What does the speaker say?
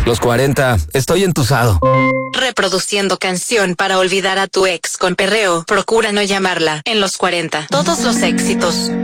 Los 40, estoy entusado. Reproduciendo canción para olvidar a tu ex con perreo. Procura no llamarla en los 40. Todos los éxitos